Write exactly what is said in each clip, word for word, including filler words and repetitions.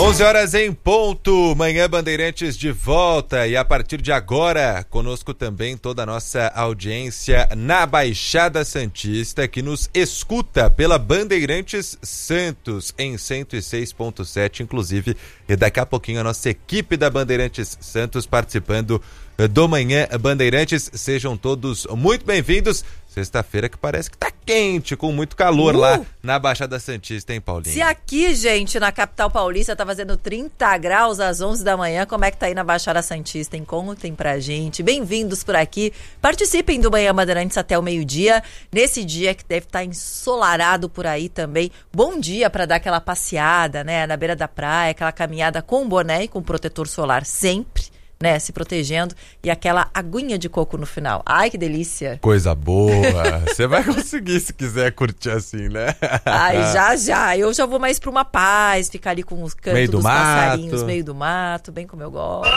onze horas em ponto, Manhã Bandeirantes de volta e a partir de agora, conosco também toda a nossa audiência na Baixada Santista que nos escuta pela Bandeirantes Santos em cento e seis ponto sete, inclusive, e daqui a pouquinho a nossa equipe da Bandeirantes Santos participando do Manhã Bandeirantes. Sejam todos muito bem-vindos. Sexta-feira que parece que tá quente, com muito calor uh! lá na Baixada Santista, hein, Paulinho? Se aqui, gente, na capital paulista tá fazendo trinta graus às onze da manhã, como é que tá aí na Baixada Santista, hein? Contem pra gente. Bem-vindos por aqui. Participem do Manhã Bandeirantes até o meio-dia. Nesse dia que deve estar ensolarado por aí também. Bom dia pra dar aquela passeada, né? Na beira da praia, aquela caminhada com boné e com protetor solar sempre, né, se protegendo, e aquela aguinha de coco no final. Ai, que delícia. Coisa boa. Você vai conseguir se quiser curtir assim, né? Ai, já, já. Eu já vou mais pra uma paz, ficar ali com os cantos meio do dos mato. passarinhos, meio do mato, bem como eu gosto.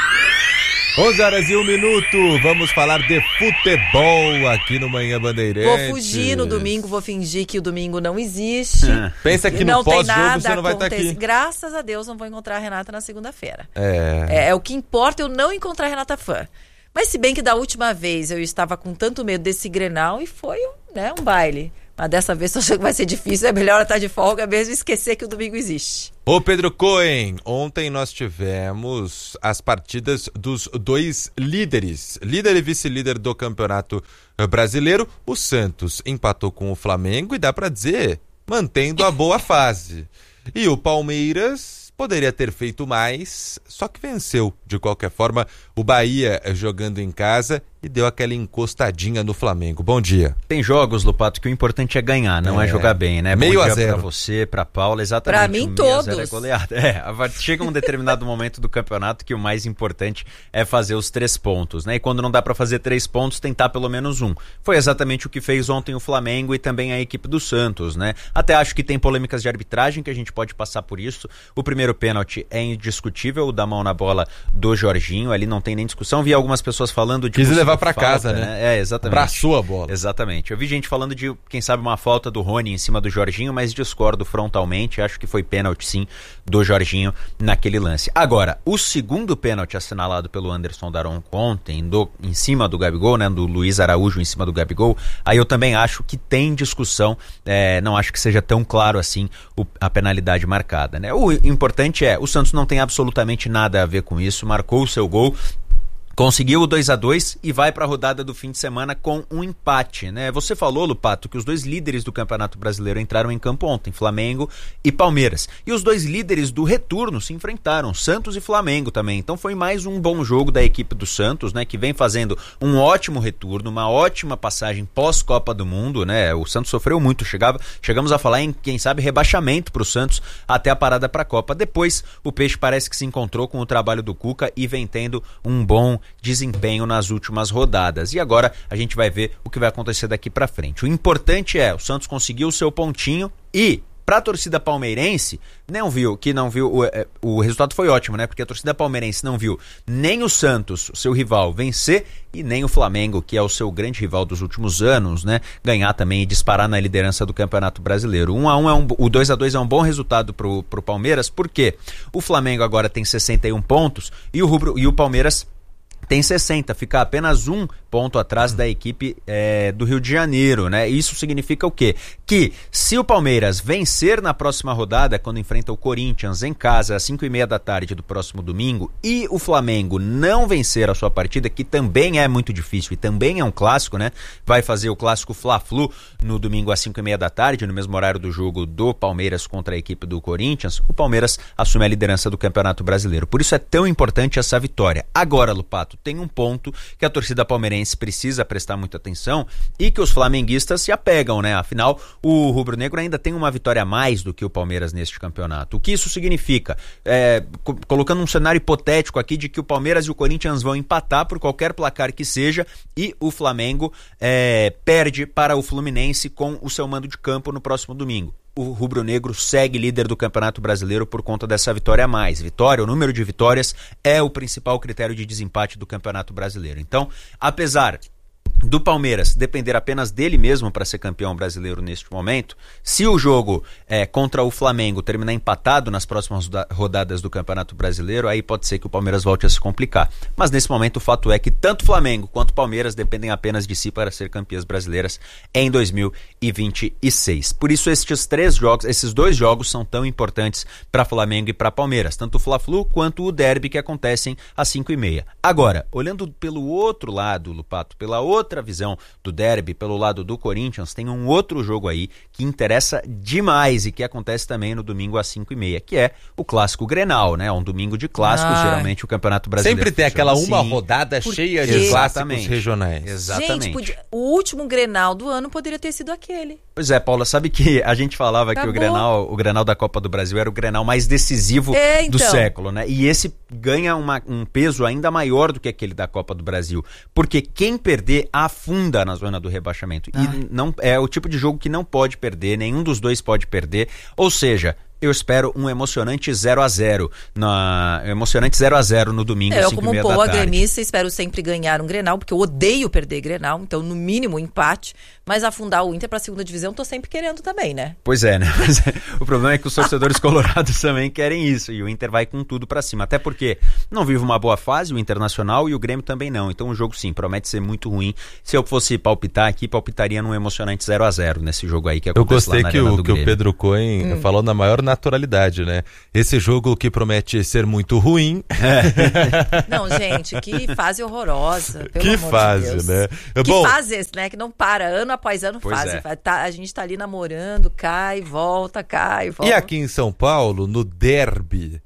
onze horas e um minuto, vamos falar de futebol aqui no Manhã Bandeirantes. Vou fugir no domingo, vou fingir que o domingo não existe. É. Pensa que no pós-jogo você não vai estar aqui. Graças a Deus não vou encontrar a Renata na segunda-feira. É. É, é o que importa eu não encontrar a Renata Fã. Mas se bem que da última vez eu estava com tanto medo desse Grenal e foi, né, um baile. Mas dessa vez eu acho que vai ser difícil, é melhor estar de folga mesmo e esquecer que o domingo existe. Ô Pedro Cohen, ontem nós tivemos as partidas dos dois líderes, líder e vice-líder do Campeonato Brasileiro. O Santos empatou com o Flamengo e dá pra dizer, mantendo a boa fase. E o Palmeiras poderia ter feito mais, só que venceu. De qualquer forma, o Bahia jogando em casa e deu aquela encostadinha no Flamengo. Bom dia. Tem jogos, Lupato, que o importante é ganhar, não é, é jogar bem, né? Meio Bom dia a zero. Pra você, pra Paula, exatamente. Pra mim, todos. É goleada. É, chega um determinado momento do campeonato que o mais importante é fazer os três pontos, né? E quando não dá pra fazer três pontos, tentar pelo menos um. Foi exatamente o que fez ontem o Flamengo e também a equipe do Santos, né? Até acho que tem polêmicas de arbitragem, que a gente pode passar por isso. O primeiro pênalti é indiscutível, o da mão na bola do Jorginho, ali não tem nem discussão. Vi algumas pessoas falando de... Quis levar pra falta, casa, né? né? É, exatamente. Abraçou a bola. Exatamente. Eu vi gente falando de, quem sabe, uma falta do Rony em cima do Jorginho, mas discordo frontalmente. Acho que foi pênalti, sim, do Jorginho naquele lance. Agora, o segundo pênalti assinalado pelo Anderson Daronco ontem, do, em cima do Gabigol, né? Do Luiz Araújo em cima do Gabigol, aí eu também acho que tem discussão. É, não acho que seja tão claro assim o, a penalidade marcada, né? O importante é, o Santos não tem absolutamente nada a ver com isso, marcou o seu gol, conseguiu o dois a dois e vai para a rodada do fim de semana com um empate, né? Você falou, Lupato, que os dois líderes do Campeonato Brasileiro entraram em campo ontem, Flamengo e Palmeiras. E os dois líderes do retorno se enfrentaram, Santos e Flamengo também. Então foi mais um bom jogo da equipe do Santos, né? Que vem fazendo um ótimo retorno, uma ótima passagem pós-Copa do Mundo, né? O Santos sofreu muito, chegava, chegamos a falar em, quem sabe, rebaixamento para o Santos até a parada para a Copa. Depois, o Peixe parece que se encontrou com o trabalho do Cuca e vem tendo um bom desempenho nas últimas rodadas. E agora a gente vai ver o que vai acontecer daqui pra frente. O importante é, o Santos conseguiu o seu pontinho e, pra torcida palmeirense, não viu, que não viu, o, o resultado foi ótimo, né? Porque a torcida palmeirense não viu nem o Santos, o seu rival, vencer, e nem o Flamengo, que é o seu grande rival dos últimos anos, né? Ganhar também e disparar na liderança do Campeonato Brasileiro. um a um é um, o dois a dois é um bom resultado pro, pro Palmeiras, porque o Flamengo agora tem sessenta e um pontos e o, Rubro, e o Palmeiras tem sessenta, fica apenas um ponto atrás da equipe é, do Rio de Janeiro, né? Isso significa o quê? Que se o Palmeiras vencer na próxima rodada, quando enfrenta o Corinthians em casa às cinco e meia da tarde do próximo domingo, e o Flamengo não vencer a sua partida, que também é muito difícil e também é um clássico, né? Vai fazer o clássico Fla-Flu no domingo às cinco e meia da tarde, no mesmo horário do jogo do Palmeiras contra a equipe do Corinthians, o Palmeiras assume a liderança do Campeonato Brasileiro. Por isso é tão importante essa vitória. Agora, Lupato, tem um ponto que a torcida palmeirense precisa prestar muita atenção e que os flamenguistas se apegam, né? Afinal, o rubro-negro ainda tem uma vitória a mais do que o Palmeiras neste campeonato. O que isso significa? É, co- colocando um cenário hipotético aqui de que o Palmeiras e o Corinthians vão empatar por qualquer placar que seja e o Flamengo é, perde para o Fluminense com o seu mando de campo no próximo domingo. O rubro-negro segue líder do Campeonato Brasileiro por conta dessa vitória a mais. Vitória, o número de vitórias é o principal critério de desempate do Campeonato Brasileiro. Então, apesar do Palmeiras depender apenas dele mesmo para ser campeão brasileiro neste momento, se o jogo é, contra o Flamengo terminar empatado nas próximas rodadas do Campeonato Brasileiro, aí pode ser que o Palmeiras volte a se complicar. Mas nesse momento o fato é que tanto o Flamengo quanto o Palmeiras dependem apenas de si para ser campeãs brasileiras em dois mil e vinte e seis. Por isso estes três jogos, esses dois jogos são tão importantes para Flamengo e para Palmeiras, tanto o Fla-Flu quanto o derby que acontecem às cinco e meia. Agora, olhando pelo outro lado, Lupato, pela outra outra visão do derby, pelo lado do Corinthians, tem um outro jogo aí que interessa demais e que acontece também no domingo às cinco e meia, que é o Clássico Grenal, né? Um domingo de clássicos, Ai. geralmente o Campeonato Brasileiro. Sempre tem aquela uma assim, rodada porque... cheia de clássicos regionais. Exatamente. Gente, podia... o último Grenal do ano poderia ter sido aquele. Pois é, Paula, sabe que a gente falava Acabou. que o Grenal, o Grenal da Copa do Brasil era o Grenal mais decisivo é, então. do século, né? E esse ganha uma, um peso ainda maior do que aquele da Copa do Brasil, porque quem perder afunda na zona do rebaixamento. Ai. E não, é o tipo de jogo que não pode perder, nenhum dos dois pode perder. Ou seja, eu espero um emocionante zero a zero na emocionante zero a zero no domingo, é, às cinco e meia da tarde. Eu, como boa gremista, espero sempre ganhar um Grenal, porque eu odeio perder Grenal, então no mínimo um empate, mas afundar o Inter pra segunda divisão tô sempre querendo também, né? Pois é, né? Mas, é, o problema é que os torcedores colorados também querem isso, e o Inter vai com tudo pra cima, até porque não vive uma boa fase, o Internacional, e o Grêmio também não, então o jogo sim, promete ser muito ruim. Se eu fosse palpitar aqui, palpitaria num emocionante zero a zero nesse jogo aí que acontece lá na Arena do Grêmio. Eu gostei que o, que o Pedro Cohen hum. falou na maior naturalidade, né? Esse jogo que promete ser muito ruim. É. Não, gente, que fase horrorosa. Pelo que amor fase, de Deus. né? Que Bom, fase, né? Que não para, ano após ano pois fase. É. Tá, a gente tá ali namorando, cai, volta, cai, volta. E aqui em São Paulo, no derby,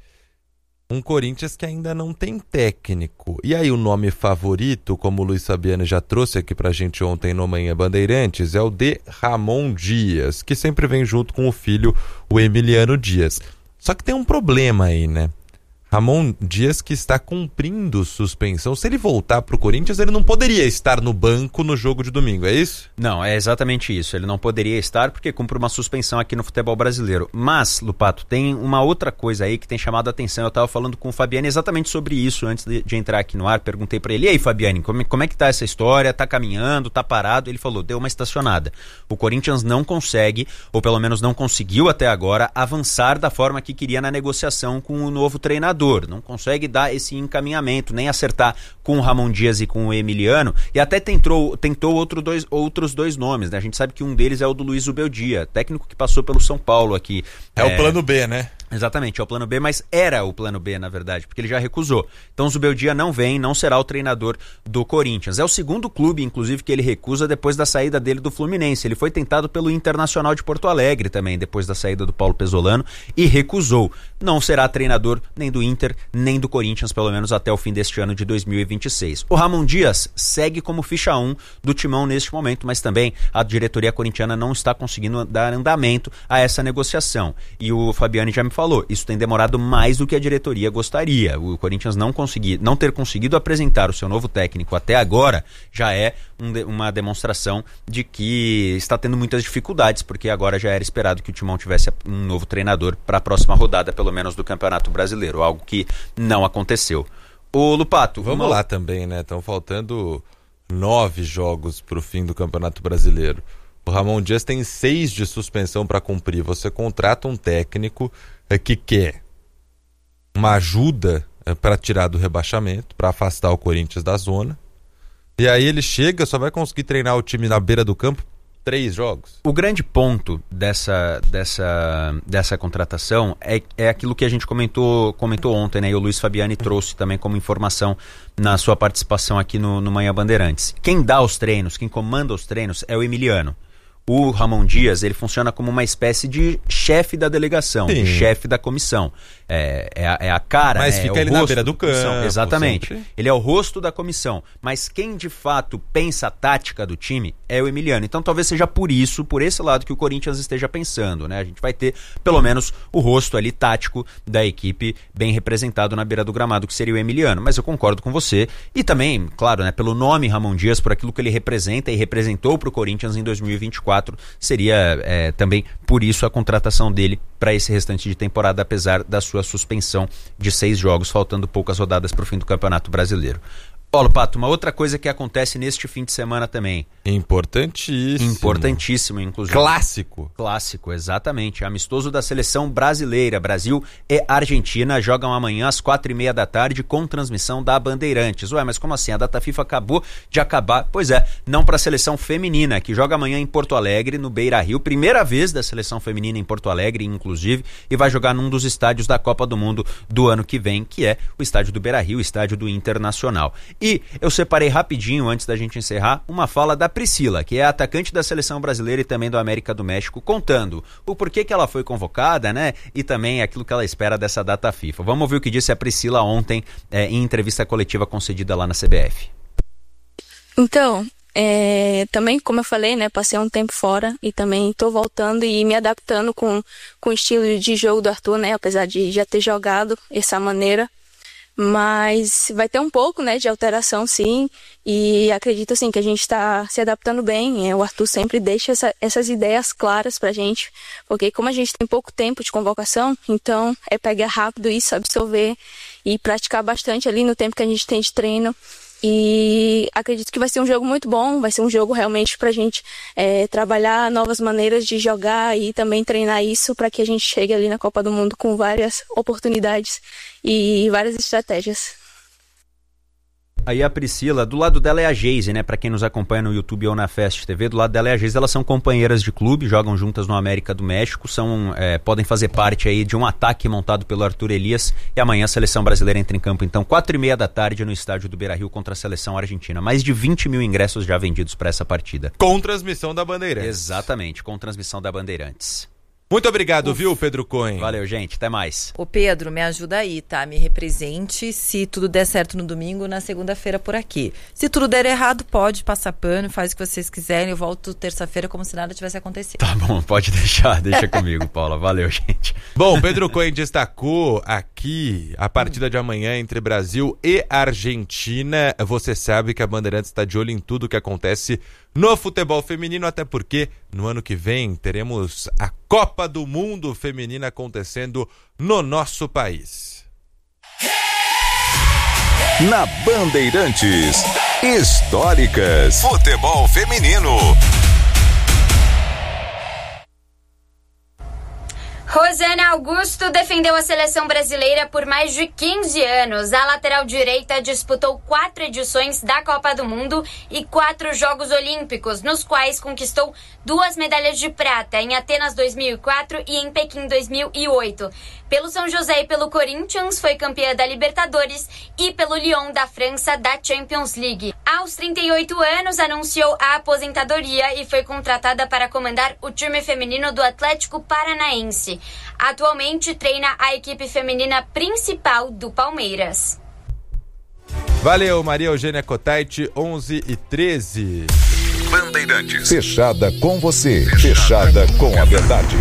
um Corinthians que ainda não tem técnico. E aí o nome favorito, como o Luiz Fabiano já trouxe aqui pra gente ontem no Manhã Bandeirantes, é o de Ramon Dias, que sempre vem junto com o filho, o Emiliano Dias. Só que tem um problema aí, né? Ramon Dias que está cumprindo suspensão. Se ele voltar pro Corinthians, ele não poderia estar no banco no jogo de domingo, é isso? Não, é exatamente isso. Ele não poderia estar porque cumpre uma suspensão aqui no futebol brasileiro. Mas, Lupato, tem uma outra coisa aí que tem chamado a atenção. Eu estava falando com o Fabiani exatamente sobre isso antes de, de entrar aqui no ar. Perguntei para ele, e aí, Fabiani, como, como é que tá essa história? Tá caminhando, tá parado? Ele falou, deu uma estacionada. O Corinthians não consegue, ou pelo menos não conseguiu até agora, avançar da forma que queria na negociação com o novo treinador. Não consegue dar esse encaminhamento, nem acertar com o Ramon Dias e com o Emiliano, e até tentou, tentou outro dois, outros dois nomes, né? A gente sabe que um deles é o do Luiz Ubeldia, técnico que passou pelo São Paulo aqui. É, é o plano B, né? Exatamente, é o plano B, mas era o plano B, na verdade, porque ele já recusou. Então o Zubeldia não vem, não será o treinador do Corinthians. É o segundo clube, inclusive, que ele recusa depois da saída dele do Fluminense. Ele foi tentado pelo Internacional de Porto Alegre também, depois da saída do Paulo Pesolano, e recusou. Não será treinador nem do Inter, nem do Corinthians, pelo menos até o fim deste ano de dois mil e vinte e seis. O Ramon Dias segue como ficha um do timão neste momento, mas também a diretoria corintiana não está conseguindo dar andamento a essa negociação. E o Fabiani já me falou, falou, isso tem demorado mais do que a diretoria gostaria. O Corinthians não conseguir, não ter conseguido apresentar o seu novo técnico até agora já é um de, uma demonstração de que está tendo muitas dificuldades, porque agora já era esperado que o Timão tivesse um novo treinador para a próxima rodada, pelo menos do Campeonato Brasileiro, algo que não aconteceu. Ô Lupato, vamos uma... lá também, né? Estão faltando nove jogos para o fim do Campeonato Brasileiro. O Ramon Dias tem seis de suspensão para cumprir. Você contrata um técnico é, que quer uma ajuda é, para tirar do rebaixamento, para afastar o Corinthians da zona. E aí ele chega, só vai conseguir treinar o time na beira do campo três jogos. O grande ponto dessa, dessa, dessa contratação é, é aquilo que a gente comentou, comentou ontem, né? E o Luiz Fabiani trouxe também como informação na sua participação aqui no, no Manhã Bandeirantes. Quem dá os treinos, quem comanda os treinos é o Emiliano. O Ramon Dias, ele funciona como uma espécie de chefe da delegação, de chefe da comissão. É, é, a, é a cara, mas né? fica é ali na beira do campo. Exatamente. Sempre. Ele é o rosto da comissão. Mas quem de fato pensa a tática do time é o Emiliano. Então talvez seja por isso, por esse lado que o Corinthians esteja pensando, né? A gente vai ter pelo menos o rosto ali tático da equipe bem representado na beira do gramado, que seria o Emiliano. Mas eu concordo com você. E também, claro, né, pelo nome Ramon Dias, por aquilo que ele representa e representou para o Corinthians em dois mil e vinte e quatro, seria é, também por isso a contratação dele para esse restante de temporada, apesar da sua suspensão de seis jogos, faltando poucas rodadas para o fim do Campeonato Brasileiro. Paulo Pato, uma outra coisa que acontece neste fim de semana também. Importantíssimo. Importantíssimo, inclusive. Clássico. Clássico, exatamente. Amistoso da seleção brasileira. Brasil e Argentina jogam amanhã às quatro e meia da tarde com transmissão da Bandeirantes. Ué, mas como assim? A data FIFA acabou de acabar? Pois é, não para a seleção feminina, que joga amanhã em Porto Alegre, no Beira-Rio. Primeira vez da seleção feminina em Porto Alegre, inclusive, e vai jogar num dos estádios da Copa do Mundo do ano que vem, que é o estádio do Beira-Rio, o estádio do Internacional. E eu separei rapidinho, antes da gente encerrar, uma fala da Priscila, que é atacante da seleção brasileira e também do América do México, contando o porquê que ela foi convocada, né? E também aquilo que ela espera dessa data FIFA. Vamos ouvir o que disse a Priscila ontem é, em entrevista coletiva concedida lá na C B F. Então, é, também, como eu falei, né, passei um tempo fora e também estou voltando e me adaptando com, com o estilo de jogo do Arthur, né? Apesar de já ter jogado dessa maneira. Mas vai ter um pouco, né, de alteração, sim, e acredito, assim, que a gente está se adaptando bem. É, o Arthur sempre deixa essa, essas ideias claras pra gente, porque como a gente tem pouco tempo de convocação, então é pegar rápido isso, absorver e praticar bastante ali no tempo que a gente tem de treino. E acredito que vai ser um jogo muito bom, vai ser um jogo realmente pra gente é, trabalhar novas maneiras de jogar e também treinar isso para que a gente chegue ali na Copa do Mundo com várias oportunidades e várias estratégias. Aí a Priscila, do lado dela é a Geise, né? Pra quem nos acompanha no YouTube ou na Fest T V, do lado dela é a Geise. Elas são companheiras de clube, jogam juntas no América do México, são, é, podem fazer parte aí de um ataque montado pelo Arthur Elias. E amanhã a seleção brasileira entra em campo, então, quatro e meia da tarde no estádio do Beira-Rio contra a seleção argentina. Mais de vinte mil ingressos já vendidos para essa partida. Com transmissão da Bandeirantes. Exatamente, com transmissão da Bandeirantes. Muito obrigado, Uf. viu, Pedro Cohen? Valeu, gente. Até mais. Ô, Pedro, me ajuda aí, tá? Me represente se tudo der certo no domingo, na segunda-feira por aqui. Se tudo der errado, pode passar pano, faz o que vocês quiserem. Eu volto terça-feira como se nada tivesse acontecido. Tá bom, pode deixar. Deixa comigo, Paula. Valeu, gente. Bom, Pedro Cohen destacou aqui a partida de amanhã entre Brasil e Argentina. Você sabe que a Bandeirantes está de olho em tudo que acontece no futebol feminino, até porque no ano que vem teremos a Copa do Mundo Feminina acontecendo no nosso país. Na Bandeirantes, históricas, futebol feminino. Rosana Augusto defendeu a seleção brasileira por mais de quinze anos. A lateral direita disputou quatro edições da Copa do Mundo e quatro Jogos Olímpicos, nos quais conquistou duas medalhas de prata, em Atenas dois mil e quatro e em Pequim dois mil e oito. Pelo São José e pelo Corinthians, foi campeã da Libertadores e pelo Lyon da França da Champions League. Aos trinta e oito anos, anunciou a aposentadoria e foi contratada para comandar o time feminino do Atlético Paranaense. Atualmente treina a equipe feminina principal do Palmeiras. Valeu, Maria Eugênia Cotaiti, onze e treze. Bandeirantes. Fechada com você, fechada com a verdade.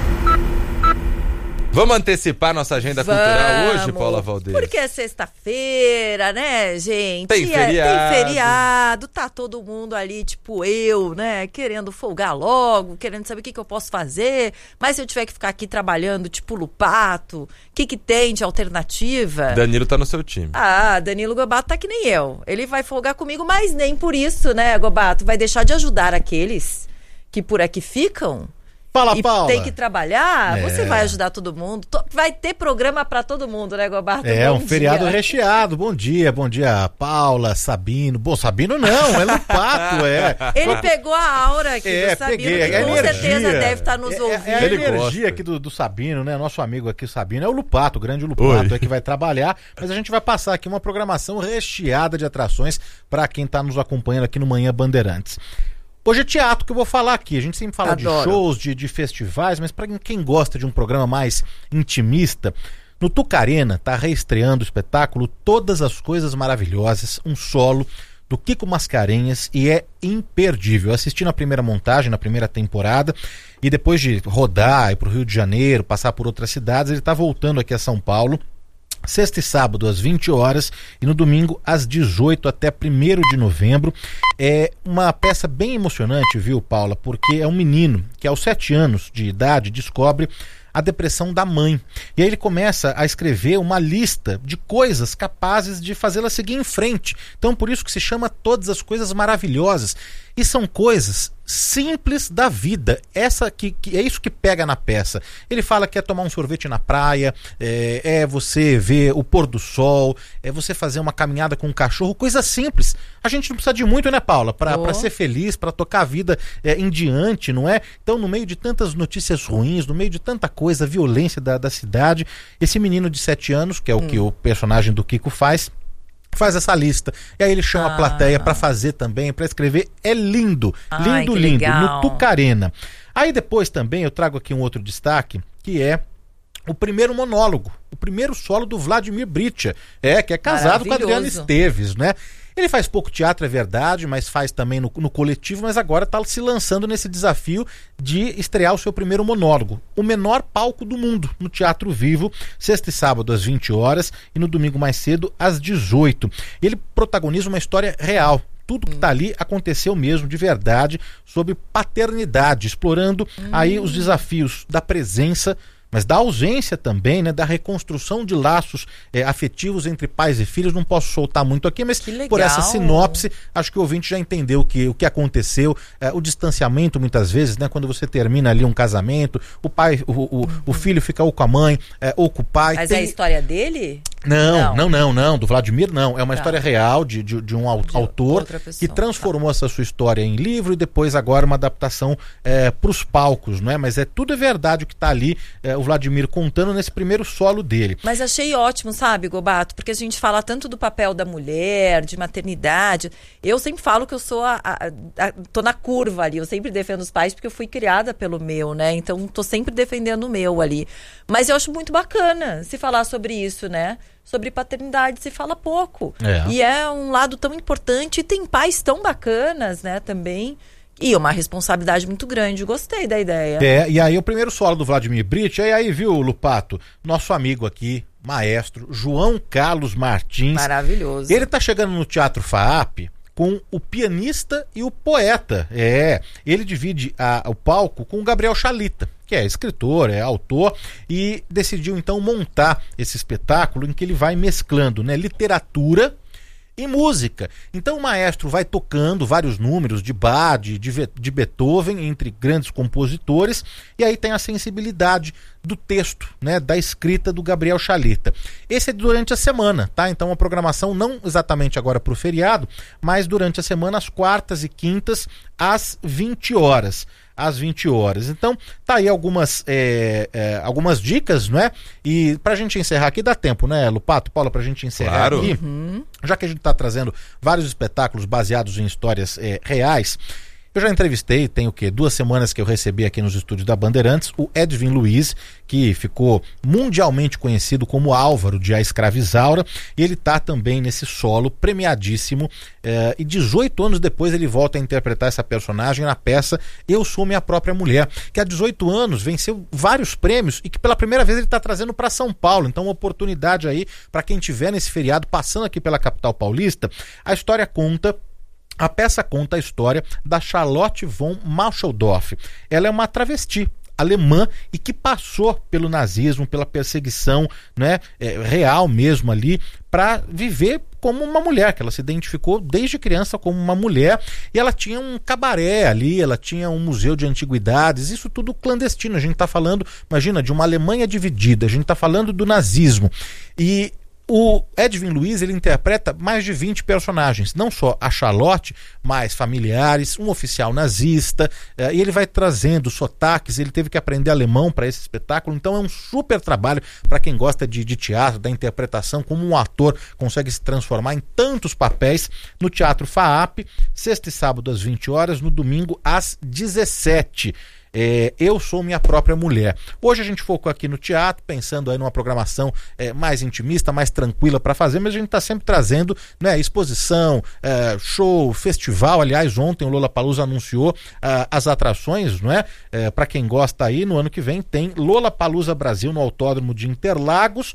Vamos antecipar nossa agenda Vamos, cultural hoje, Paula Valdez? Porque é sexta-feira, né, gente? Tem feriado. Tem feriado, tá todo mundo ali, tipo eu, né, querendo folgar logo, querendo saber o que, que eu posso fazer, mas se eu tiver que ficar aqui trabalhando, tipo Lupato, o que que tem de alternativa? Danilo tá no seu time. Ah, Danilo Gobato tá que nem eu. Ele vai folgar comigo, mas nem por isso, né, Gobato? Vai deixar de ajudar aqueles que por aqui ficam? Fala, e Paula. tem que trabalhar, É. você vai ajudar todo mundo. To- Vai ter programa pra todo mundo, né, Gobato? É, Bom um feriado dia. recheado. Bom dia, bom dia, Paula, Sabino. Bom, Sabino não, é Lupato, é. Ele pegou a aura aqui É, do Sabino, peguei, que é com energia. certeza deve estar nos É, ouvindo. é a Ele energia gosta. aqui do, do Sabino, né? Nosso amigo aqui, o Sabino, é o Lupato, o grande Lupato, Oi. é que vai trabalhar. Mas a gente vai passar aqui uma programação recheada de atrações para quem tá nos acompanhando aqui no Manhã Bandeirantes. Hoje é teatro que eu vou falar aqui. A gente sempre fala Adoro. de shows, de, de festivais, mas para quem gosta de um programa mais intimista, no Tucarena tá reestreando o espetáculo Todas as Coisas Maravilhosas, um solo do Kiko Mascarenhas, e é imperdível. Eu assisti na primeira montagem, na primeira temporada, e depois de rodar, ir pro Rio de Janeiro, passar por outras cidades, ele tá voltando aqui a São Paulo, sexta e sábado às vinte horas e no domingo às dezoito até primeiro de novembro. É uma peça bem emocionante, viu, Paula? Porque é um menino que aos sete anos de idade descobre a depressão da mãe. E aí ele começa a escrever uma lista de coisas capazes de fazê-la seguir em frente. Então por isso que se chama Todas as Coisas Maravilhosas. E são coisas simples da vida. Essa que, que é isso que pega na peça. Ele fala que é tomar um sorvete na praia, é, é você ver o pôr do sol, é você fazer uma caminhada com um cachorro, coisa simples. A gente não precisa de muito, né, Paula? Para Oh. ser feliz, para tocar a vida é, em diante, não é? Então, no meio de tantas notícias ruins, no meio de tanta coisa, violência da, da cidade, esse menino de sete anos, que é o Hum. que o personagem do Kiko faz, faz essa lista. E aí ele chama Ah. a plateia para fazer também, para escrever. É lindo, Ai, lindo, que lindo. legal. No Tucarena. Aí depois também eu trago aqui um outro destaque, que é o primeiro monólogo, o primeiro solo do Vladimir Bricha, é, que é casado com a Adriana Maravilhoso. Esteves, né? Ele faz pouco teatro, é verdade, mas faz também no, no coletivo, mas agora está se lançando nesse desafio de estrear o seu primeiro monólogo. O menor palco do mundo, no Teatro Vivo, sexta e sábado às vinte horas e no domingo mais cedo às dezoito. Ele protagoniza uma história real. Tudo que está ali aconteceu mesmo, de verdade, sobre paternidade, explorando hum. aí os desafios da presença, mas da ausência também, né, da reconstrução de laços é, afetivos entre pais e filhos. Não posso soltar muito aqui, mas por essa sinopse, acho que o ouvinte já entendeu o que, o que aconteceu, é, o distanciamento muitas vezes, né, quando você termina ali um casamento, o pai, o, o, uhum. o filho fica ou com a mãe, é, ou com o pai. Mas tem... é a história dele? Não, não, não, não, do Vladimir não, é uma tá. história real de, de, de um de autor que transformou tá. essa sua história em livro e depois agora uma adaptação é, para os palcos, não é? Mas é tudo é verdade o que está ali, é, o Vladimir contando nesse primeiro solo dele. Mas achei ótimo, sabe, Gobato? Porque a gente fala tanto do papel da mulher, de maternidade. Eu sempre falo que eu sou a, a, a tô na curva ali, eu sempre defendo os pais porque eu fui criada pelo meu, né? Então tô sempre defendendo o meu ali. Mas eu acho muito bacana se falar sobre isso, né? Sobre paternidade se fala pouco. É. E é um lado tão importante e tem pais tão bacanas, né, também. E uma responsabilidade muito grande. Gostei da ideia. É, e aí o primeiro solo do Vladimir Bricha, e aí, viu, Lupato? Nosso amigo aqui, maestro, João Carlos Martins. Maravilhoso. Ele tá chegando no Teatro FAAP com o pianista e o poeta. É, ele divide a, o palco com o Gabriel Chalita, que é escritor, é autor, e decidiu então montar esse espetáculo em que ele vai mesclando, né, literatura e música. Então o maestro vai tocando vários números de Bach, de, de Beethoven, entre grandes compositores, e aí tem a sensibilidade do texto, né, da escrita do Gabriel Chalita. Esse é durante a semana, tá? Então a programação não exatamente agora para o feriado, mas durante a semana, às quartas e quintas, às vinte horas. Às vinte horas. Então, tá aí algumas, é, é, algumas dicas, não é? E pra gente encerrar aqui, dá tempo, né, Lupato, Paula, pra gente encerrar claro. aqui, uhum. já que a gente tá trazendo vários espetáculos baseados em histórias é, reais. Eu já entrevistei, tem o quê? Duas semanas que eu recebi aqui nos estúdios da Bandeirantes, o Edwin Luiz, que ficou mundialmente conhecido como Álvaro de A Escravizaura, e ele está também nesse solo premiadíssimo, eh, e dezoito anos depois ele volta a interpretar essa personagem na peça Eu Sou Minha Própria Mulher, que há dezoito anos venceu vários prêmios e que pela primeira vez ele está trazendo para São Paulo. Então uma oportunidade aí para quem tiver nesse feriado passando aqui pela capital paulista. A história conta A peça conta a história da Charlotte von Mauschelsdorf. Ela é uma travesti alemã e que passou pelo nazismo, pela perseguição, né, é, real mesmo ali, para viver como uma mulher, que ela se identificou desde criança como uma mulher, e ela tinha um cabaré ali, ela tinha um museu de antiguidades, isso tudo clandestino. A gente está falando, imagina, de uma Alemanha dividida, a gente está falando do nazismo. E o Edwin Luiz, ele interpreta mais de vinte personagens, não só a Charlotte, mas familiares, um oficial nazista, eh, e ele vai trazendo sotaques. Ele teve que aprender alemão para esse espetáculo, então é um super trabalho para quem gosta de, de teatro, da interpretação, como um ator consegue se transformar em tantos papéis. No Teatro FAAP, sexta e sábado às vinte horas, no domingo às dezessete. É, Eu Sou Minha Própria Mulher. Hoje a gente focou aqui no teatro, pensando aí numa programação é, mais intimista, mais tranquila para fazer, mas a gente está sempre trazendo, né, exposição, é, show, festival. Aliás, ontem o Lollapalooza anunciou é, as atrações, não é? É, para quem gosta aí, no ano que vem tem Lollapalooza Brasil no Autódromo de Interlagos,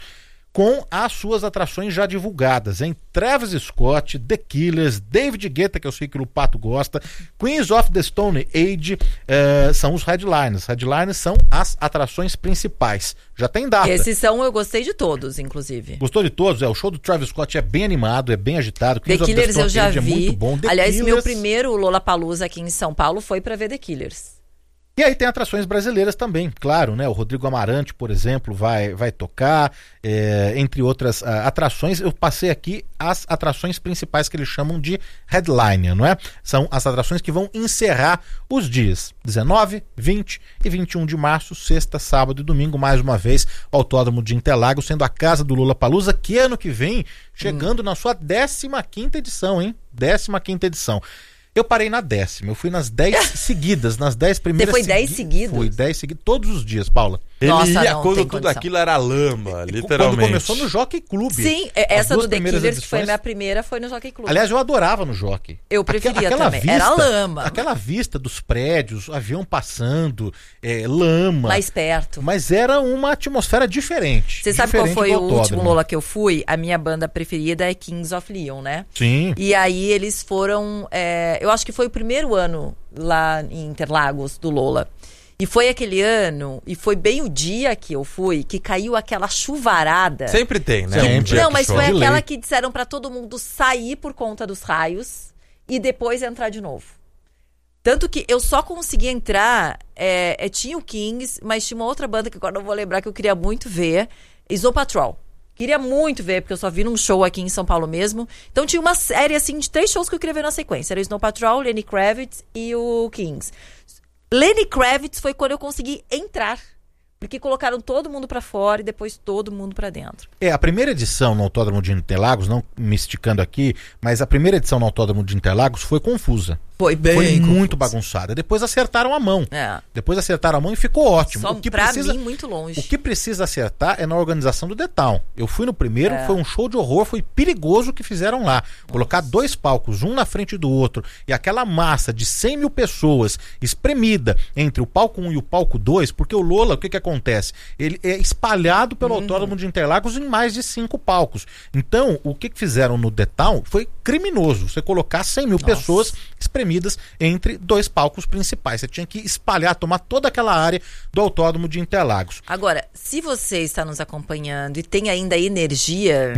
com as suas atrações já divulgadas, hein? Travis Scott, The Killers, David Guetta, que eu sei que o Pato gosta, Queens of the Stone Age, uh, são os headliners. Headliners são as atrações principais. Já tem data. Esses são, eu gostei de todos, inclusive. Gostou de todos? É, o show do Travis Scott é bem animado, é bem agitado. Queens The Killers eu já vi. É muito bom. The Aliás, Killers... meu primeiro Lollapalooza aqui em São Paulo foi pra ver The Killers. E aí tem atrações brasileiras também, claro, né? O Rodrigo Amarante, por exemplo, vai, vai tocar, é, entre outras uh, atrações. Eu passei aqui as atrações principais que eles chamam de headliner, não é? São as atrações que vão encerrar os dias dezenove, vinte e vinte e um de março, sexta, sábado e domingo, mais uma vez, o Autódromo de Interlagos, sendo a casa do Lollapalooza, que ano que vem, chegando hum. na sua décima quinta edição, hein? décima quinta edição. Eu parei na décima, eu fui nas dez seguidas, nas dez primeiras. Você foi dez seguidas? Fui dez seguidas, todos os dias, Paula. Ele Nossa, ia não, quando tudo condição. aquilo era lama, literalmente. Quando começou no Jockey Club. Sim, essa do The Killers, edições... que foi a minha primeira, foi no Jockey Club. Aliás, eu adorava no Jockey. Eu preferia aquela também, vista, era lama. Aquela vista dos prédios, avião passando, é, lama. Mais perto. Mas era uma atmosfera diferente. Você sabe diferente qual foi o autódromo. último Lola que eu fui? A minha banda preferida é Kings of Leon, né? Sim. E aí eles foram, é, eu acho que foi o primeiro ano lá em Interlagos do Lola. E foi aquele ano, e foi bem o dia que eu fui, que caiu aquela chuvarada. Sempre tem, né? Sempre. Um dia Não, que mas chove. foi aquela que disseram pra todo mundo sair por conta dos raios e depois entrar de novo. Tanto que eu só consegui entrar, é, é, tinha o Kings, mas tinha uma outra banda que agora não vou lembrar, que eu queria muito ver, Snow Patrol. Queria muito ver, porque eu só vi num show aqui em São Paulo mesmo. Então tinha uma série, assim, de três shows que eu queria ver na sequência. Era o Snow Patrol, Lenny Kravitz e o Kings. Lenny Kravitz foi quando eu consegui entrar. Porque colocaram todo mundo pra fora e depois todo mundo pra dentro. É, a primeira edição no Autódromo de Interlagos, não me esticando aqui, mas a primeira edição no Autódromo de Interlagos foi confusa. Foi bem Foi confuso. muito bagunçada. Depois acertaram a mão. É. Depois acertaram a mão e ficou ótimo. Só o que pra precisa, mim, muito longe. O que precisa acertar é na organização do The Town. Eu fui no primeiro, É. foi um show de horror, foi perigoso o que fizeram lá. Colocar dois palcos, um na frente do outro, e aquela massa de cem mil pessoas espremida entre o palco um e o palco dois, porque o Lola, o que que acontece? Ele é espalhado pelo Uhum. Autódromo de Interlagos em mais de cinco palcos. Então, o que que fizeram no The Town foi criminoso. Você colocar cem mil pessoas espremidas entre dois palcos principais. Você tinha que espalhar, tomar toda aquela área do Autódromo de Interlagos. Agora, se você está nos acompanhando e tem ainda energia,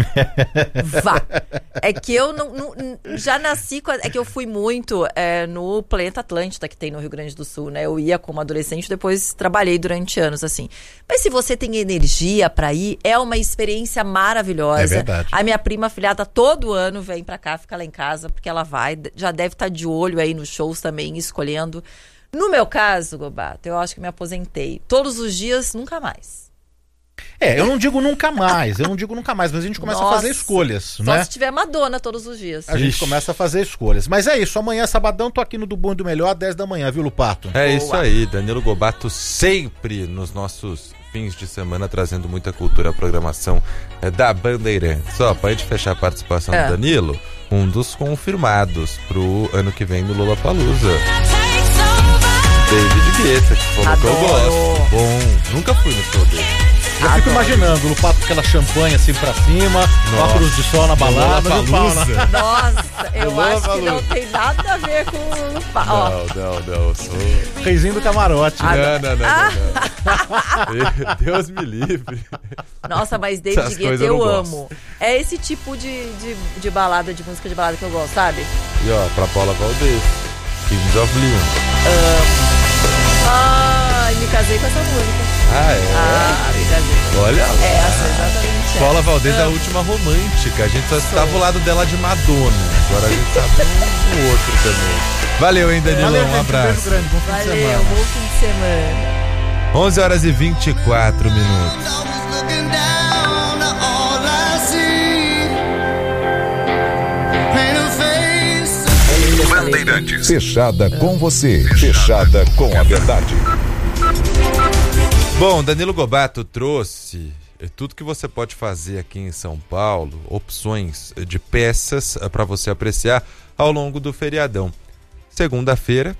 vá. É que eu não, não- já nasci com a, é que eu fui muito é, no Planeta Atlântida, que tem no Rio Grande do Sul, né? Eu ia como adolescente, depois trabalhei durante anos, assim. Mas se você tem energia pra ir, é uma experiência maravilhosa. É verdade. A minha prima afilhada todo ano vem pra cá, fica lá em casa, porque ela vai, já deve estar de olho aí nos shows também, escolhendo. No meu caso, Gobato, eu acho que me aposentei. Todos os dias, nunca mais. É, eu não digo nunca mais, eu não digo nunca mais, mas a gente começa Nossa. a fazer escolhas, Só né? se tiver Madonna todos os dias. A gente Ixi. começa a fazer escolhas. Mas é isso, amanhã, sabadão, tô aqui no Do Bom e do Melhor, às dez da manhã, viu, Lupato? É Boa. isso aí, Danilo Gobato sempre nos nossos fins de semana trazendo muita cultura à programação é, da Bandeirantes. Só pra gente fechar a participação É. do Danilo, um dos confirmados pro ano que vem no Lollapalooza. David Guetta, que falou que eu Adoro. gosto. Bom, nunca fui no show dele. Já fico imaginando o Lupato com aquela champanhe assim pra cima, Nossa. óculos de sol na balada, viu, Paula? Lollapalooza. Nossa, eu Lola acho que falou. não tem nada a ver com o pa- ó. Não, não, não. eu Sou... Reizinho do camarote. Ah, né? Não, não, não, não, não. Deus me livre. Nossa, mas David Essas Guetta coisas eu eu, não amo. É esse tipo de, de, de balada, de música de balada que eu gosto, sabe? E ó, pra Paula Valdez, Kings of Leon. Ai, me casei com essa música. Ah, é? Ah, me casei. Olha lá. É essa, exatamente. Paula essa. Valdez é a Amo. última romântica. A gente só estava ao lado dela de Madonna. Agora a gente sabe o outro também. Valeu, hein, Danilo? Valeu, Um gente, abraço. beijo grande, bom fim de Valeu, semana. bom fim de semana. onze horas e vinte e quatro minutos. Bandeirantes. Fechada com você. Fechada com a verdade. Bom, Danilo Gobato trouxe tudo que você pode fazer aqui em São Paulo, opções de peças para você apreciar ao longo do feriadão. Segunda-feira,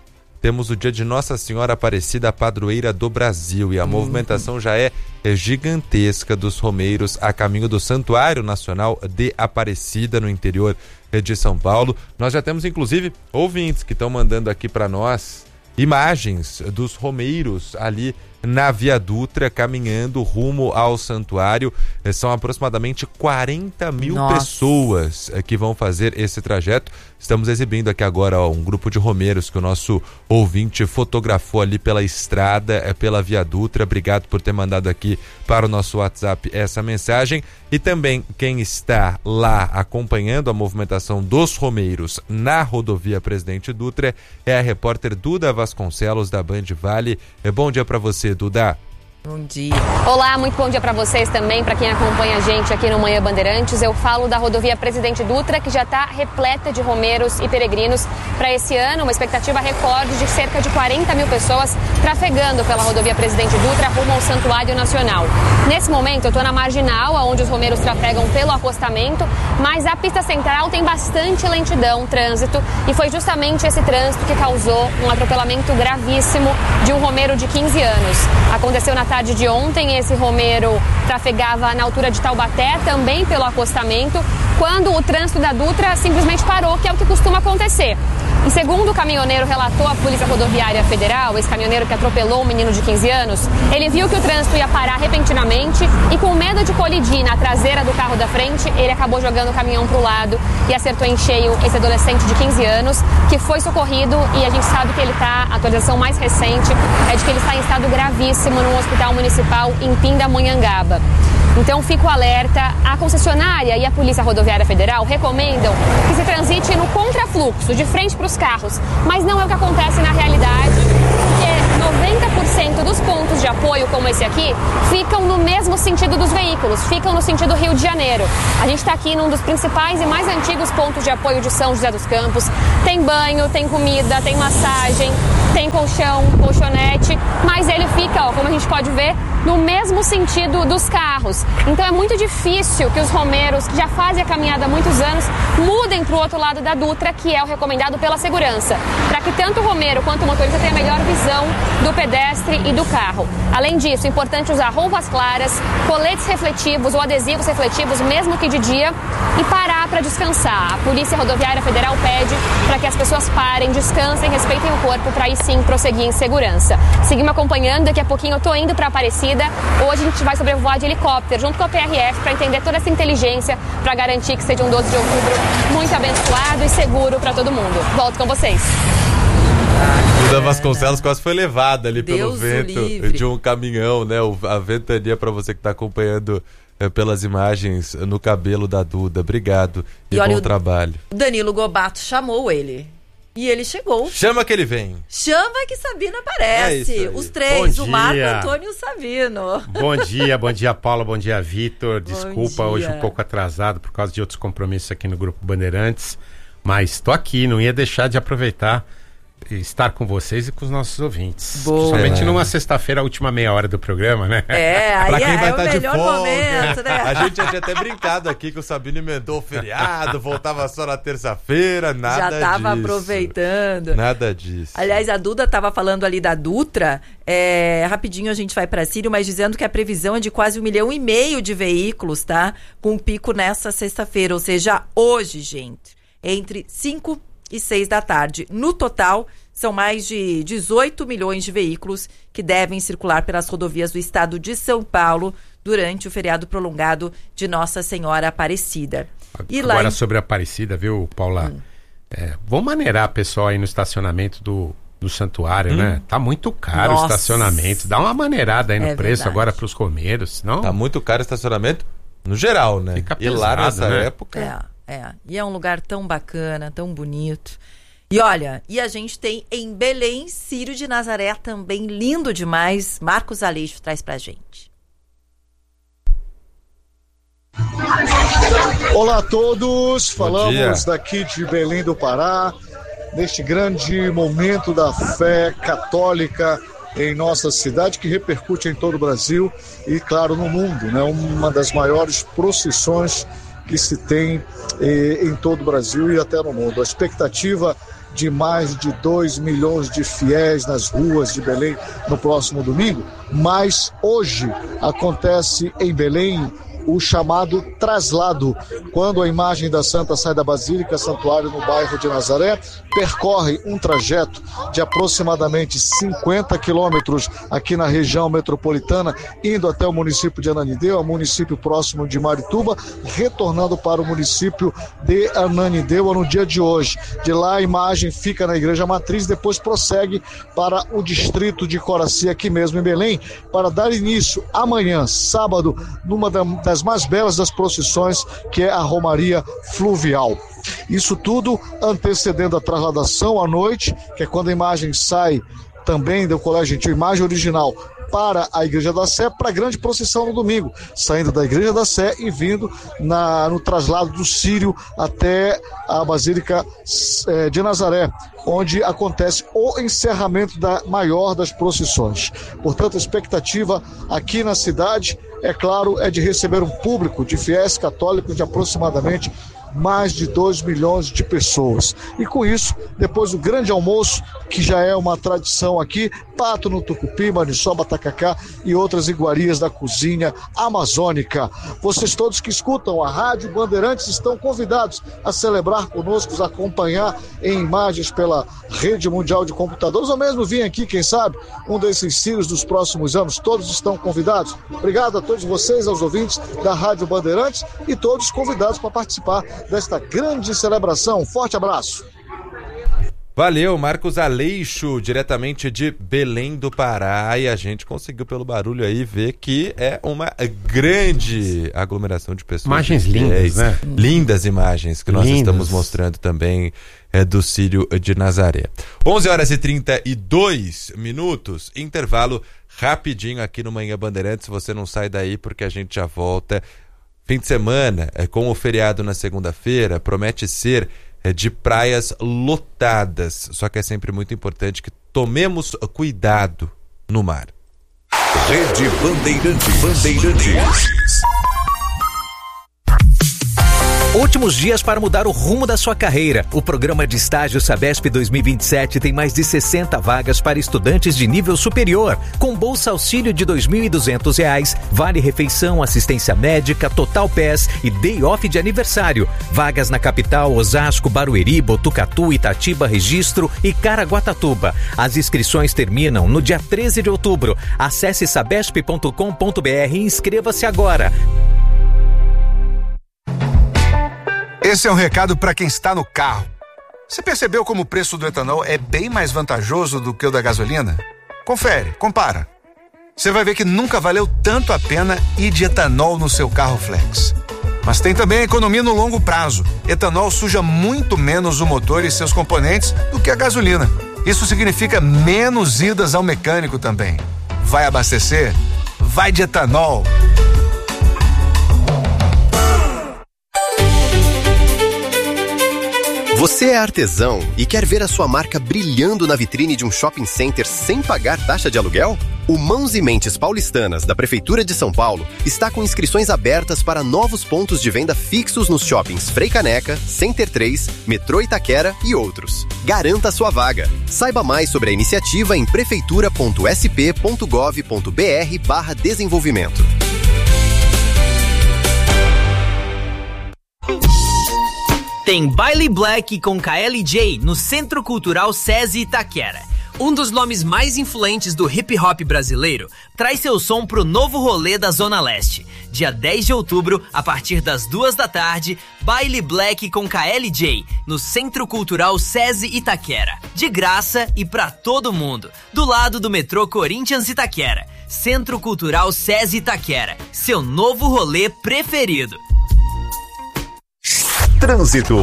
temos o dia de Nossa Senhora Aparecida, padroeira do Brasil, e a uhum. movimentação já é, é gigantesca dos romeiros a caminho do Santuário Nacional de Aparecida, no interior de São Paulo. Nós já temos, inclusive, ouvintes que estão mandando aqui para nós imagens dos romeiros ali na Via Dutra, caminhando rumo ao santuário. São aproximadamente quarenta mil Nossa. pessoas que vão fazer esse trajeto. Estamos exibindo aqui agora ó, um grupo de romeiros que o nosso ouvinte fotografou ali pela estrada, pela Via Dutra. Obrigado por ter mandado aqui para o nosso WhatsApp essa mensagem. E também quem está lá acompanhando a movimentação dos romeiros na rodovia Presidente Dutra é a repórter Duda Vasconcelos, da Band Vale. Bom dia para você, Duda. Bom dia. Olá, muito bom dia para vocês também, para quem acompanha a gente aqui no Manhã Bandeirantes. Eu falo da rodovia Presidente Dutra, que já está repleta de romeiros e peregrinos para esse ano. Uma expectativa recorde de cerca de quarenta mil pessoas trafegando pela rodovia Presidente Dutra rumo ao Santuário Nacional. Nesse momento eu estou na Marginal, onde os romeiros trafegam pelo acostamento, mas a pista central tem bastante lentidão, trânsito, e foi justamente esse trânsito que causou um atropelamento gravíssimo de um romeiro de quinze anos. Aconteceu na tarde de ontem, esse romeiro trafegava na altura de Taubaté, também pelo acostamento, quando o trânsito da Dutra simplesmente parou, que é o que costuma acontecer. E segundo o caminhoneiro relatou à Polícia Rodoviária Federal, esse caminhoneiro que atropelou um menino de quinze anos, ele viu que o trânsito ia parar repentinamente e, com medo de colidir na traseira do carro da frente, ele acabou jogando o caminhão para o lado e acertou em cheio esse adolescente de quinze anos, que foi socorrido, e a gente sabe que ele está, a atualização mais recente é de que ele está em estado gravíssimo no Hospital Municipal em Pindamonhangaba. Então fica o alerta. A concessionária e a Polícia Rodoviária Federal recomendam que se transite no contrafluxo, de frente para os carros, mas não é o que acontece na realidade, porque noventa por cento dos pontos de apoio, como esse aqui, ficam no mesmo sentido dos veículos, ficam no sentido Rio de Janeiro. A gente está aqui num dos principais e mais antigos pontos de apoio de São José dos Campos. Tem banho, tem comida, tem massagem, tem colchão, colchonete, mas ele fica, ó, como a gente pode ver, no mesmo sentido dos carros. Então é muito difícil que os romeiros, que já fazem a caminhada há muitos anos, mudem para o outro lado da Dutra, que é o recomendado pela segurança, para que tanto o romeiro quanto o motorista tenham a melhor visão do pedestre e do carro. Além disso, é importante usar roupas claras, coletes refletivos ou adesivos refletivos, mesmo que de dia, e parar para descansar. A Polícia Rodoviária Federal pede para que as pessoas parem, descansem, respeitem o corpo, para aí sim prosseguir em segurança. Seguimos acompanhando, daqui a pouquinho eu tô indo para Aparecida. Hoje a gente vai sobrevoar de helicóptero junto com a P R F para entender toda essa inteligência, para garantir que seja um doze de outubro muito abençoado e seguro para todo mundo. Volto com vocês. Duda Vasconcelos quase foi levada ali Deus pelo vento livre. de um caminhão, né? A ventania, para você que está acompanhando é, pelas imagens no cabelo da Duda. Obrigado e, e bom olha, trabalho. Danilo Gobato chamou ele. E ele chegou. Chama que ele vem. Chama que Sabino aparece. É Os três, bom o Marco dia. Antônio e o Sabino. Bom dia, bom dia, Paula, bom dia, Vitor. Bom Desculpa, dia. hoje um pouco atrasado por causa de outros compromissos aqui no Grupo Bandeirantes. Mas estou aqui, não ia deixar de aproveitar estar com vocês e com os nossos ouvintes. Boa. Principalmente numa sexta-feira, a última meia hora do programa, né? É, aí pra quem é, vai é estar o de melhor folga. momento, né? A gente já tinha até brincado aqui que o Sabino emendou o feriado, voltava só na terça-feira, nada disso. Já tava aproveitando. Nada disso. Aliás, a Duda tava falando ali da Dutra, é, rapidinho a gente vai para Sírio, mas dizendo que a previsão é de quase um milhão e meio de veículos, tá? Com pico nessa sexta-feira, ou seja, hoje, gente, entre cinco e seis da tarde. No total, são mais de dezoito milhões de veículos que devem circular pelas rodovias do estado de São Paulo durante o feriado prolongado de Nossa Senhora Aparecida. E Agora lá em... sobre a Aparecida, viu, Paula? Hum. É, vamos maneirar o pessoal aí no estacionamento do, do santuário, hum. né? Tá muito caro Nossa. o estacionamento. Dá uma maneirada aí no é preço verdade. agora para os romeiros, não? Tá muito caro o estacionamento no geral, né? Fica pesado, e lá nessa né? época... É. É, e é um lugar tão bacana, tão bonito. E olha, e a gente tem em Belém, Círio de Nazaré, também lindo demais. Marcos Aleixo traz pra gente. Olá a todos, falamos daqui de Belém do Pará, neste grande momento da fé católica em nossa cidade, que repercute em todo o Brasil e, claro, no mundo, né? Uma das maiores procissões que se tem eh, em todo o Brasil e até no mundo. A expectativa de mais de dois milhões de fiéis nas ruas de Belém no próximo domingo, mas hoje acontece em Belém o chamado traslado, quando a imagem da Santa sai da Basílica, santuário no bairro de Nazaré, percorre um trajeto de aproximadamente cinquenta quilômetros aqui na região metropolitana, indo até o município de Ananindeua, um município próximo de Marituba, retornando para o município de Ananindeua no dia de hoje. De lá a imagem fica na Igreja Matriz, depois prossegue para o distrito de Coraci, aqui mesmo em Belém, para dar início amanhã, sábado, numa das mais belas das procissões, que é a Romaria Fluvial. Isso tudo antecedendo a trasladação à noite, que é quando a imagem sai também do Colégio Gentil, imagem original, para a Igreja da Sé, para a grande procissão no domingo, saindo da Igreja da Sé e vindo na, no traslado do Círio até a Basílica eh, de Nazaré, onde acontece o encerramento da maior das procissões. Portanto, a expectativa aqui na cidade, é claro, é de receber um público de fiéis católicos de aproximadamente mais de dois milhões de pessoas. E com isso, depois do grande almoço, que já é uma tradição aqui, pato no tucupi, maniçoba, tacacá e outras iguarias da cozinha amazônica. Vocês todos que escutam a Rádio Bandeirantes estão convidados a celebrar conosco, a acompanhar em imagens pela Rede Mundial de Computadores, ou mesmo vir aqui, quem sabe, um desses círios dos próximos anos. Todos estão convidados. Obrigado a todos vocês, aos ouvintes da Rádio Bandeirantes e todos convidados para participar desta grande celebração. Um forte abraço. Valeu, Marcos Aleixo, diretamente de Belém do Pará, e a gente conseguiu pelo barulho aí ver que é uma grande aglomeração de pessoas. Imagens lindas, né? Lindas imagens que nós Lindas. estamos mostrando também é, do Círio de Nazaré. onze horas e trinta e dois minutos, intervalo rapidinho aqui no Manhã Bandeirantes, você não sai daí porque a gente já volta. Fim de semana, é, com o feriado na segunda-feira, promete ser é, de praias lotadas. Só que é sempre muito importante que tomemos cuidado no mar. Rede Bandeirantes. Bandeirantes. Últimos dias para mudar o rumo da sua carreira. O programa de estágio Sabesp dois mil e vinte e sete tem mais de sessenta vagas para estudantes de nível superior, com bolsa auxílio de dois mil e duzentos reais, vale refeição, assistência médica, total P E S e day off de aniversário. Vagas na capital, Osasco, Barueri, Botucatu, Itatiba, Registro e Caraguatatuba. As inscrições terminam no dia treze de outubro. Acesse sabesp ponto com ponto br e inscreva-se agora. Esse é um recado para quem está no carro. Você percebeu como o preço do etanol é bem mais vantajoso do que o da gasolina? Confere, compara. Você vai ver que nunca valeu tanto a pena ir de etanol no seu carro flex. Mas tem também a economia no longo prazo. Etanol suja muito menos o motor e seus componentes do que a gasolina. Isso significa menos idas ao mecânico também. Vai abastecer? Vai de etanol. Você é artesão e quer ver a sua marca brilhando na vitrine de um shopping center sem pagar taxa de aluguel? O Mãos e Mentes Paulistanas, da Prefeitura de São Paulo, está com inscrições abertas para novos pontos de venda fixos nos shoppings Frei Caneca, Center três, Metrô Itaquera e outros. Garanta a sua vaga. Saiba mais sobre a iniciativa em prefeitura ponto s p ponto gov ponto b r barra desenvolvimento. Tem Baile Black com K L J no Centro Cultural SESI Itaquera. Um dos nomes mais influentes do hip hop brasileiro traz seu som pro novo rolê da Zona Leste. Dia dez de outubro, a partir das duas da tarde, Baile Black com K L J no Centro Cultural SESI Itaquera. De graça e pra todo mundo. Do lado do metrô Corinthians Itaquera. Centro Cultural SESI Itaquera. Seu novo rolê preferido. Trânsito.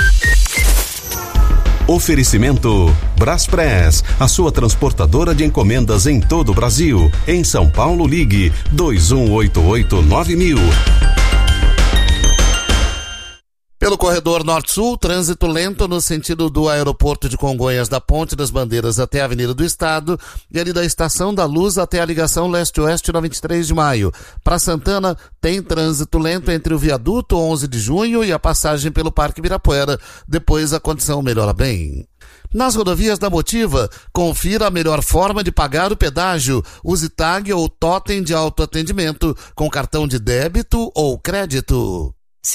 Oferecimento Braspress, a sua transportadora de encomendas em todo o Brasil. Em São Paulo, ligue dois um oito oito nove mil. Pelo corredor Norte-Sul, trânsito lento no sentido do aeroporto de Congonhas, da Ponte das Bandeiras até a Avenida do Estado e ali da Estação da Luz até a ligação leste-oeste na vinte e três de maio. Para Santana, tem trânsito lento entre o viaduto onze de junho e a passagem pelo Parque Ibirapuera. Depois a condição melhora bem. Nas rodovias da Motiva, confira a melhor forma de pagar o pedágio. Use Tag ou Totem de autoatendimento com cartão de débito ou crédito.